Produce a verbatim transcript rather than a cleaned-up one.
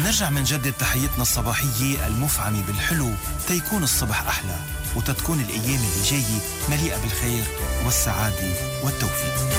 منرجع منجدد تحيتنا الصباحية المفعمة بالحلو تيكون الصبح أحلى، وتتكون الأيام اللي جاية مليئة بالخير والسعادة والتوفيق.